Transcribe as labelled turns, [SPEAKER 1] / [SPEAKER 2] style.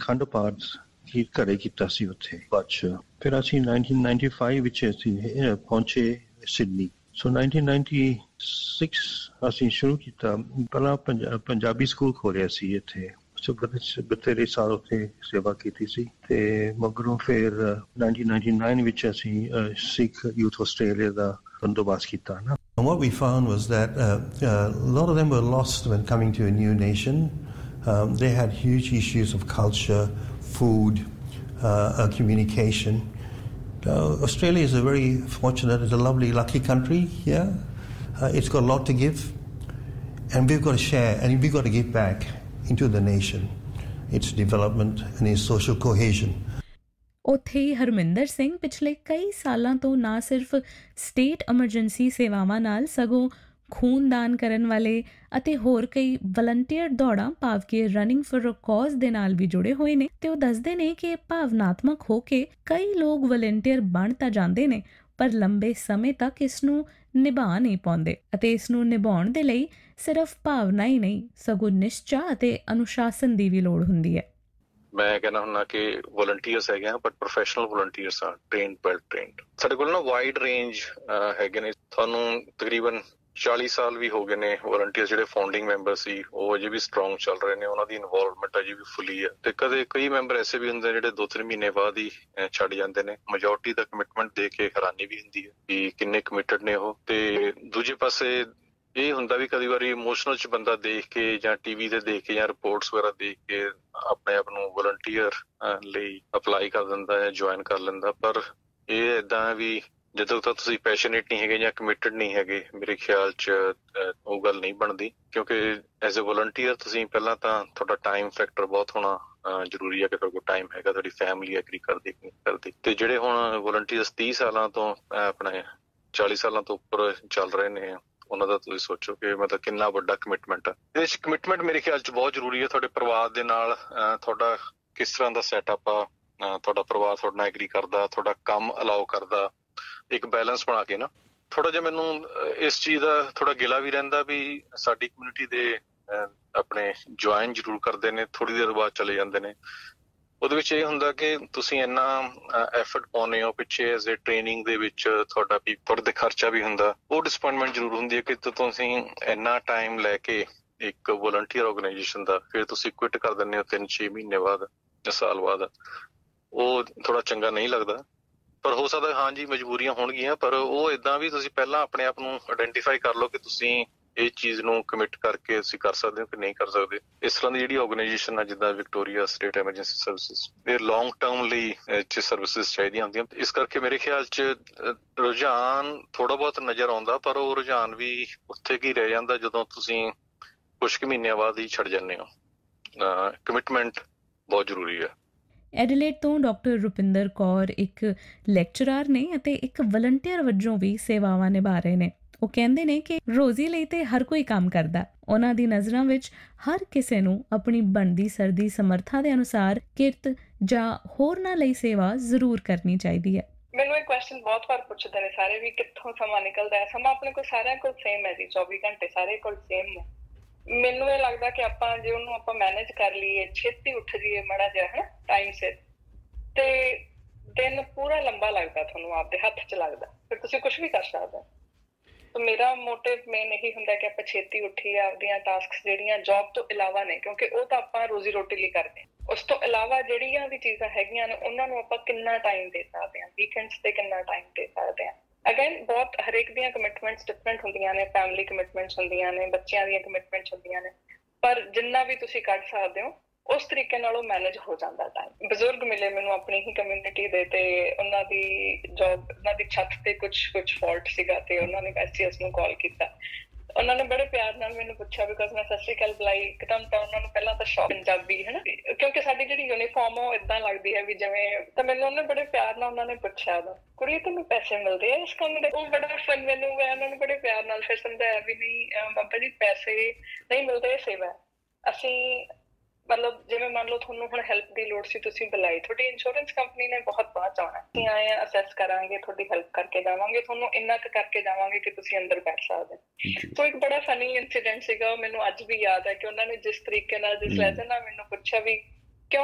[SPEAKER 1] ਅਖੰਡ ਪਾਠ ਹੀ ਘਰੇ ਕੀਤਾ ਸੀ ਉੱਥੇ ਬਾਅਦ 'ਚ। ਫਿਰ ਅਸੀਂ 1995 ਵਿੱਚ ਅਸੀਂ ਪਹੁੰਚੇ ਸਿਡਨੀ। ਸੋ 1996 ਅਸੀਂ ਸ਼ੁਰੂ ਕੀਤਾ। ਪਹਿਲਾਂ ਪੰਜਾਬੀ ਸਕੂਲ ਖੋਲ੍ਹਿਆ ਸੀ ਇੱਥੇ। ਬਥੇਰੇ ਸਾਲ ਉੱਥੇ ਸੇਵਾ ਕੀਤੀ ਸੀ ਤੇ ਮਗਰੋਂ ਫਿਰ 1999 ਵਿੱਚ ਅਸੀਂ ਸਿੱਖ ਯੂਥ ਆਸਟ੍ਰੇਲੀਆ ਦਾ ਬੰਦੋਬਸਤ ਕੀਤਾ ਨਾ। And what we found was that a lot of them were lost when coming to a new nation. They had huge issues of culture, food, communication. Australia is a very fortunate, it's a lovely, lucky country. It's got a lot to give, and we've got to share, and we've got to give back into the nation, its development and its social cohesion.
[SPEAKER 2] ਉੱਥੇ ਹੀ ਹਰਮਿੰਦਰ ਸਿੰਘ ਪਿਛਲੇ ਕਈ ਸਾਲਾਂ ਤੋਂ ਨਾ ਸਿਰਫ state emergency ਸੇਵਾਵਾਂ ਨਾਲ ਸਗੋਂ ਖੂਨਦਾਨ ਕਰਨ ਵਾਲੇ ਅਤੇ ਹੋਰ ਕਈ ਵਲੰਟੀਅਰ ਦੌੜਾਂ ਭਾਵ ਕਿ ਰਨਿੰਗ ਫॉर ਅ ਕਾਜ਼ ਦੇ ਨਾਲ ਵੀ ਜੁੜੇ ਹੋਏ ਨੇ। ਤੇ ਉਹ ਦੱਸਦੇ ਨੇ ਕਿ ਭਾਵਨਾਤਮਕ ਹੋ ਕੇ ਕਈ ਲੋਕ ਵਲੰਟੀਅਰ ਬਣ ਤਾਂ ਜਾਂਦੇ ਨੇ ਪਰ ਲੰਬੇ ਸਮੇਂ ਤੱਕ ਇਸ ਨੂੰ ਨਿਭਾ ਨਹੀਂ ਪਾਉਂਦੇ ਅਤੇ ਇਸ ਨੂੰ ਨਿਭਾਉਣ ਦੇ ਲਈ ਸਿਰਫ ਭਾਵਨਾ ਹੀ ਨਹੀਂ ਸਗੋਂ ਨਿਸ਼ਚਾ ਅਤੇ ਅਨੁਸ਼ਾਸਨ ਦੀ ਵੀ ਲੋੜ ਹੁੰਦੀ ਹੈ।
[SPEAKER 3] ਮੈਂ ਕਹਿੰਦਾ ਹੁੰਦਾ ਕਿ ਵਲੰਟੀਅਰਸ ਹੈਗੇ ਆ ਬਟ ਪ੍ਰੋਫੈਸ਼ਨਲ ਵਲੰਟੀਅਰਸ ਆ, ਟ੍ਰੇਨਡ ਵੈਲ ਟ੍ਰੇਨਡ। ਸਾਡੇ ਕੋਲ ਨਾ ਵਾਈਡ ਰੇਂਜ ਹੈਗੇ ਨੇ। ਤੁਹਾਨੂੰ ਤਕਰੀਬਨ 40 ਸਾਲ ਵੀ ਹੋ ਗਏ ਨੇ ਵਲੰਟੀਅਰ ਜਿਹੜੇ ਫਾਊਂਡਿੰਗ ਮੈਂਬਰ ਸੀ ਉਹ ਅਜੇ ਵੀ ਸਟਰੋਂਗ ਚੱਲ ਰਹੇ ਨੇ, ਉਹਨਾਂ ਦੀ ਇਨਵੋਲਵਮੈਂਟ ਅਜੇ ਵੀ ਫੁੱਲੀ ਹੈ। ਤੇ ਕਦੇ ਕਈ ਮੈਂਬਰ ਐਸੇ ਵੀ ਹੁੰਦੇ ਜਿਹੜੇ 2-3 ਮਹੀਨੇ ਬਾਅਦ ਹੀ ਛੱਡ ਜਾਂਦੇ ਨੇ। ਮੈਜੋਰਟੀ ਦਾ ਕਮਿਟਮੈਂਟ ਦੇਖ ਕੇ ਹੈਰਾਨੀ ਵੀ ਹੁੰਦੀ ਹੈ ਕਿ ਕਿੰਨੇ ਕਮਿਟਡ ਨੇ ਉਹ। ਤੇ ਦੂਜੇ ਪਾਸੇ ਇਹ ਹੁੰਦਾ ਵੀ ਕਈ ਵਾਰੀ ਇਮੋਸ਼ਨਲ ਚ ਬੰਦਾ ਦੇਖ ਕੇ ਜਾਂ ਟੀਵੀ ਤੇ ਦੇਖ ਕੇ ਜਾਂ ਰਿਪੋਰਟਸ ਵਗੈਰਾ ਦੇਖ ਕੇ ਆਪਣੇ ਆਪ ਨੂੰ ਵਲੰਟੀਅਰ ਲਈ ਅਪਲਾਈ ਕਰ ਦਿੰਦਾ ਹੈ, ਜੁਆਇਨ ਕਰ ਲੈਂਦਾ। ਪਰ ਇਹ ਏਦਾਂ ਵੀ ਜਦੋਂ ਤੱਕ ਤੁਸੀਂ ਪੈਸ਼ਨੇਟ ਨਹੀਂ ਹੈਗੇ ਜਾਂ ਕਮਿਟਡ ਨਹੀਂ ਹੈਗੇ, ਮੇਰੇ ਖਿਆਲ 'ਚ ਉਹ ਗੱਲ ਨਹੀਂ ਬਣਦੀ। ਕਿਉਂਕਿ ਐਜ਼ ਅ ਵਲੰਟੀਅਰ ਤੁਸੀਂ ਪਹਿਲਾਂ ਤਾਂ ਤੁਹਾਡਾ ਟਾਈਮ ਫੈਕਟਰ ਬਹੁਤ ਹੋਣਾ ਜ਼ਰੂਰੀ ਹੈ ਕਿ ਤੁਹਾਡੇ ਕੋਲ ਟਾਈਮ ਹੈਗਾ, ਤੁਹਾਡੀ ਫੈਮਿਲੀ ਐਗਰੀ ਕਰਦੀ ਕਿ ਨਹੀਂ ਕਰਦੀ। ਤੇ ਜਿਹੜੇ ਹੁਣ ਵਲੰਟੀਅਰਸ 30 ਸਾਲਾਂ ਤੋਂ ਆਪਣੇ 40 ਸਾਲਾਂ ਤੋਂ ਉੱਪਰ ਚੱਲ ਰਹੇ ਨੇ, ਉਹਨਾਂ ਦਾ ਤੁਸੀਂ ਸੋਚੋ ਕਿ ਮਤਲਬ ਕਿੰਨਾ ਵੱਡਾ ਕਮਿਟਮੈਂਟ ਆ। ਇਹਦੇ 'ਚ ਕਮਿਟਮੈਂਟ ਮੇਰੇ ਖਿਆਲ 'ਚ ਬਹੁਤ ਜ਼ਰੂਰੀ ਹੈ। ਤੁਹਾਡੇ ਪਰਿਵਾਰ ਦੇ ਨਾਲ ਤੁਹਾਡਾ ਕਿਸ ਤਰ੍ਹਾਂ ਦਾ ਸੈਟਅਪ ਆ, ਤੁਹਾਡਾ ਪਰਿਵਾਰ ਤੁਹਾਡੇ ਨਾਲ ਐਗਰੀ ਕਰਦਾ, ਤੁਹਾਡਾ ਕੰਮ ਅਲਾਓ ਕਰਦਾ, ਇੱਕ ਬੈਲੈਂਸ ਬਣਾ ਕੇ ਨਾ। ਥੋੜਾ ਜਿਹਾ ਮੈਨੂੰ ਇਸ ਚੀਜ਼ ਦਾ ਥੋੜਾ ਗਿਲਾ ਵੀ ਰਹਿੰਦਾ ਵੀ ਸਾਡੀ ਕਮਿਊਨਿਟੀ ਦੇ ਆਪਣੇ ਜੁਆਇਨ ਜ਼ਰੂਰ ਕਰਦੇ ਨੇ, ਥੋੜੀ ਦੇਰ ਬਾਅਦ ਚਲੇ ਜਾਂਦੇ ਨੇ। ਉਹਦੇ ਵਿੱਚ ਇਹ ਹੁੰਦਾ ਕਿ ਤੁਸੀਂ ਇੰਨਾ ਐਫਰਟ ਪਾਉਂਦੇ ਹੋ ਪਿੱਛੇ ਐਜ਼ ਏ ਟ੍ਰੇਨਿੰਗ ਦੇ ਵਿੱਚ, ਤੁਹਾਡਾ ਵੀ ਤੁਹਾਡੇ ਤੇ ਖਰਚਾ ਵੀ ਹੁੰਦਾ। ਉਹ ਡਿਸਪਾਇੰਟਮੈਂਟ ਜ਼ਰੂਰ ਹੁੰਦੀ ਹੈ ਕਿ ਤੁਸੀਂ ਇੰਨਾ ਟਾਈਮ ਲੈ ਕੇ ਇੱਕ ਵਲੰਟੀਅਰ ਆਰਗੇਨਾਈਜੇਸ਼ਨ ਦਾ ਫਿਰ ਤੁਸੀਂ ਕੁਇਟ ਕਰ ਦਿੰਦੇ ਹੋ 3-6 ਮਹੀਨੇ ਬਾਅਦ ਜਾਂ ਸਾਲ ਬਾਅਦ। ਉਹ ਥੋੜਾ ਚੰਗਾ ਨਹੀਂ ਲੱਗਦਾ। ਪਰ ਹੋ ਸਕਦਾ ਹਾਂਜੀ ਮਜਬੂਰੀਆਂ ਹੋਣਗੀਆਂ, ਪਰ ਉਹ ਏਦਾਂ ਵੀ ਤੁਸੀਂ ਪਹਿਲਾਂ ਆਪਣੇ ਆਪ ਨੂੰ ਆਇਡੈਂਟੀਫਾਈ ਕਰ ਲਓ ਕਿ ਤੁਸੀਂ ਇਹ ਚੀਜ਼ ਨੂੰ ਕਮਿਟ ਕਰਕੇ ਤੁਸੀਂ ਕਰ ਸਕਦੇ ਹੋ ਕਿ ਨਹੀਂ ਕਰ ਸਕਦੇ। ਇਸ ਤਰ੍ਹਾਂ ਦੀ ਜਿਹੜੀ ਆਰਗੇਨਾਈਜੇਸ਼ਨ ਆ ਜਿੱਦਾਂ ਵਿਕਟੋਰੀਆ ਸਟੇਟ ਐਮਰਜੈਂਸੀ ਸਰਵਿਸਿਜ਼, ਇਹ ਲੌਂਗ ਟਰਮ ਲਈ ਸਰਵਿਸਿਜ਼ ਚਾਹੀਦੀਆਂ ਹੁੰਦੀਆਂ। ਇਸ ਕਰਕੇ ਮੇਰੇ ਖਿਆਲ 'ਚ ਰੁਝਾਨ ਥੋੜਾ ਬਹੁਤ ਨਜ਼ਰ ਆਉਂਦਾ, ਪਰ ਉਹ ਰੁਝਾਨ ਵੀ ਉੱਥੇ ਕੀ ਰਹਿ ਜਾਂਦਾ ਜਦੋਂ ਤੁਸੀਂ ਕੁਛ ਕੁ ਮਹੀਨਿਆਂ ਬਾਅਦ ਹੀ ਛੱਡ ਜਾਂਦੇ ਹੋ। ਕਮਿਟਮੈਂਟ ਬਹੁਤ ਜ਼ਰੂਰੀ ਹੈ।
[SPEAKER 2] ਐਡੀਲੇਡ ਤੋਂ ਡਾਕਟਰ ਰੁਪਿੰਦਰ ਕੌਰ ਇੱਕ ਲੈਕਚਰਰ ਨੇ ਅਤੇ ਇੱਕ ਵਲੰਟੀਅਰ ਵਜੋਂ ਵੀ ਸੇਵਾਵਾਂ ਨਿਭਾ ਰਹੇ ਨੇ। ਉਹ ਕਹਿੰਦੇ ਨੇ ਕਿ ਰੋਜ਼ੀ ਲਈ ਤੇ ਹਰ ਕੋਈ ਕੰਮ ਕਰਦਾ। ਉਹਨਾਂ ਦੀ ਨਜ਼ਰਾਂ ਵਿੱਚ ਹਰ ਕਿਸੇ ਨੂੰ ਆਪਣੀ ਬਣਦੀ ਸਰਦੀ ਸਮਰਥਾ ਦੇ ਅਨੁਸਾਰ ਕਿਰਤ ਜਾਂ ਹੋਰਨਾਂ ਲਈ ਸੇਵਾ ਜ਼ਰੂਰ ਕਰਨੀ ਚਾਹੀਦੀ ਹੈ।
[SPEAKER 4] ਮੈਨੂੰ ਇਹ ਕੁਐਸਚਨ ਬਹੁਤ ਵਾਰ ਪੁੱਛਦੇ ਨੇ ਸਾਰੇ ਵੀ ਕਿੱਥੋਂ ਸਮਾਂ ਨਿਕਲਦਾ ਹੈ। ਸਮਾਂ ਆਪਣੇ ਕੋਲ ਸਾਰਿਆਂ ਕੋਲ ਸੇਮ ਹੈ ਜੀ, 24 ਘੰਟੇ ਸਾਰੇ ਕੋਲ ਸੇਮ ਹੈ। ਮੈਨੂੰ ਇਹ ਲੱਗਦਾ ਕਿ ਆਪਾਂ ਜੇ ਉਹਨੂੰ ਆਪਾਂ ਮੈਨੇਜ ਕਰ ਲਈਏ, ਛੇਤੀ ਉੱਠ ਜਾਈਏ ਮਾੜਾ ਜਿਹਾ ਹੈ ਟਾਈਮ ਸਿਰ, ਤੇ ਦਿਨ ਪੂਰਾ ਲੰਬਾ ਲੱਗਦਾ, ਤੁਹਾਨੂੰ ਆਪਦੇ ਹੱਥ 'ਚ ਲੱਗਦਾ, ਫਿਰ ਤੁਸੀਂ ਕੁਛ ਵੀ ਕਰ ਸਕਦੇ ਹੋ। ਤਾਂ ਮੇਰਾ ਮੋਟਿਵ ਮੇਨ ਇਹੀ ਹੁੰਦਾ ਕਿ ਆਪਾਂ ਛੇਤੀ ਉੱਠੀਏ, ਆਪਦੀਆਂ ਟਾਸਕਸ ਜਿਹੜੀਆਂ ਜੌਬ ਤੋਂ ਇਲਾਵਾ ਨੇ, ਕਿਉਂਕਿ ਉਹ ਤਾਂ ਆਪਾਂ ਰੋਜ਼ੀ ਰੋਟੀ ਲਈ ਕਰਦੇ ਹਾਂ, ਉਸ ਤੋਂ ਇਲਾਵਾ ਜਿਹੜੀਆਂ ਵੀ ਚੀਜ਼ਾਂ ਹੈਗੀਆਂ ਨੇ ਉਹਨਾਂ ਨੂੰ ਆਪਾਂ ਕਿੰਨਾ ਟਾਈਮ ਦੇ ਸਕਦੇ ਹਾਂ, ਵੀਕਐਂਡਸ ਤੇ ਕਿੰਨਾ ਟਾਈਮ ਦੇ ਸਕਦੇ ਹਾਂ। ਅਗੇਨ ਬਹੁਤ ਹਰੇਕ ਦੀਆਂ ਕਮਿਟਮੈਂਟਸ ਡਿਫਰੈਂਟ ਹੁੰਦੀਆਂ ਨੇ, ਫੈਮਿਲੀ ਕਮਿਟਮੈਂਟਸ ਹੁੰਦੀਆਂ ਨੇ, ਬੱਚਿਆਂ ਦੀਆਂ ਕਮਿਟਮੈਂਟਸ ਹੁੰਦੀਆਂ ਨੇ, ਪਰ ਜਿੰਨਾ ਵੀ ਤੁਸੀਂ ਕੱਢ ਸਕਦੇ ਹੋ ਉਸ ਤਰੀਕੇ ਨਾਲ ਉਹ ਮੈਨੇਜ ਹੋ ਜਾਂਦਾ ਟਾਈਮ। ਬਜ਼ੁਰਗ ਮਿਲੇ ਮੈਨੂੰ ਆਪਣੀ ਹੀ ਕਮਿਊਨਿਟੀ ਦੇ, ਤੇ ਉਹਨਾਂ ਦੀ ਜੌਬ, ਉਹਨਾਂ ਦੀ ਛੱਤ ਤੇ ਕੁਛ ਫਾਲਟ ਸੀਗਾ ਤੇ ਉਹਨਾਂ ਨੇ SCS ਨੂੰ ਕਾਲ ਕੀਤਾ। ਉਹਨਾਂ ਨੇ ਬੜੇ ਪਿਆਰ ਨਾਲ ਮੈਨੂੰ ਪੁੱਛਿਆ, ਬਿਕੋਜ਼ ਮੈਂ ਸਤਿ ਸ਼੍ਰੀ ਅਕਾਲ ਬੁਲਾਈ ਇੱਕਦਮ, ਤਾਂ ਉਹਨਾਂ ਨੂੰ ਪਹਿਲਾਂ ਤਾਂ ਸ਼ੌਕ ਪੰਜਾਬੀ ਹੈ ਨਾ, ਕਿਉਂਕਿ ਸਾਡੀ ਜਿਹੜੀ ਯੂਨੀਫਾਰਮ ਉਹ ਏਦਾਂ ਲੱਗਦੀ ਹੈ ਵੀ ਜਿਵੇਂ, ਤਾਂ ਮੈਨੂੰ ਉਹਨੇ ਬੜੇ ਪਿਆਰ ਨਾਲ ਉਹਨਾਂ ਨੇ ਪੁੱਛਿਆ ਕੁੜੀ ਤੈਨੂੰ ਪੈਸੇ ਮਿਲਦੇ ਆ ਇਸ ਕੰਮ ਦੇ? ਉਹ ਬੜਾ ਫਨ, ਮੈਨੂੰ ਮੈਂ ਉਹਨਾਂ ਨੂੰ ਬੜੇ ਪਿਆਰ ਨਾਲ ਫਿਰ ਸਮਝਾਇਆ ਵੀ ਨਹੀਂ ਬਾਬਾ ਜੀ ਪੈਸੇ ਨਹੀਂ ਮਿਲਦੇ, ਸੇਵਾ ਹੈ। ਅਸੀਂ ਮਤਲਬ ਜਿਵੇਂ ਮੰਨ ਲਓ ਤੁਹਾਨੂੰ ਹੁਣ ਹੈਲਪ ਦੀ ਲੋੜ ਸੀ, ਤੁਸੀਂ ਬੁਲਾਈ, ਤੁਹਾਡੀ ਇੰਸ਼ੋਰੈਂਸ ਕੰਪਨੀ ਨੇ ਬਹੁਤ ਬਾਅਦ ਆਉਣਾ, ਅਸੀਂ ਆਏ ਆ ਅਸੈਸ ਕਰਾਂਗੇ, ਤੁਹਾਡੀ ਹੈਲਪ ਕਰਕੇ ਜਾਵਾਂਗੇ, ਤੁਹਾਨੂੰ ਇੰਨਾ ਕੁ ਕਰਕੇ ਜਾਵਾਂਗੇ ਕਿ ਤੁਸੀਂ ਅੰਦਰ ਬੈਠ ਸਕਦੇ। ਸੋ ਇੱਕ ਬੜਾ ਫਨੀ ਇੰਸੀਡੈਂਟ ਸੀਗਾ, ਮੈਨੂੰ ਅੱਜ ਵੀ ਯਾਦ ਹੈ ਕਿ ਉਹਨਾਂ ਨੇ ਜਿਸ ਤਰੀਕੇ ਨਾਲ, ਜਿਸ ਲਹਿਜੇ ਨਾਲ ਮੈਨੂੰ ਪੁੱਛਿਆ ਵੀ